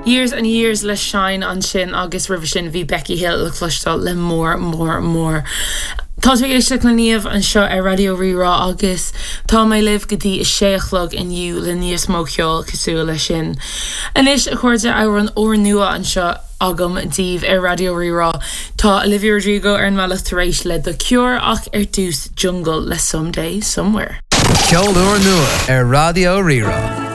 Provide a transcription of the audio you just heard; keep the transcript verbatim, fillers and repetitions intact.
Years and years le shine an sin agus river sin bhí Becky Hill le clustal le mór mór mór. Tá sé éisteach na níomh an seo ar Radio Rirá agus tá mé libh go dtí is séachlog inniu le níos mó ceol cosú le sin. Inis a chuirde áhar an óir nua an seo agam díobh ar Radio Rirá. Tá Olivia Rodrigo ar an mealach tar éis le The Cure ach ar dús jungle le Someday Somewhere. Ceol óir nua ar Radio Rirá.